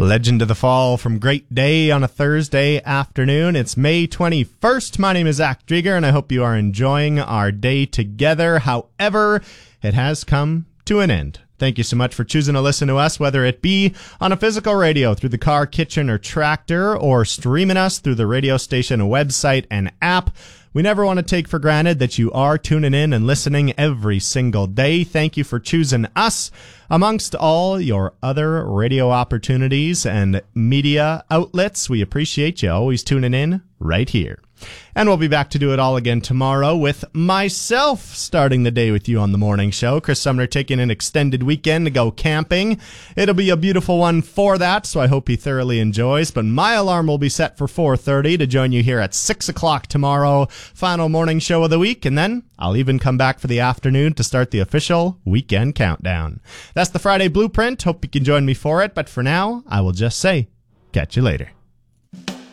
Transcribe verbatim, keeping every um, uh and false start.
Legend of the Fall from Great Day on a Thursday afternoon. It's May twenty-first. My name is Zach Drieger, and I hope you are enjoying our day together. However, it has come to an end. Thank you so much for choosing to listen to us, whether it be on a physical radio through the car, kitchen, or tractor, or streaming us through the radio station, website, and app. We never want to take for granted that you are tuning in and listening every single day. Thank you for choosing us amongst all your other radio opportunities and media outlets. We appreciate you always tuning in right here. And we'll be back to do it all again tomorrow with myself starting the day with you on the morning show. Chris Sumner taking an extended weekend to go camping. It'll be a beautiful one for that, so I hope he thoroughly enjoys. But my alarm will be set for four thirty to join you here at six o'clock tomorrow. Final morning show of the week, and then I'll even come back for the afternoon to start the official weekend countdown. That's the Friday Blueprint. Hope you can join me for it, but for now, I will just say, catch you later.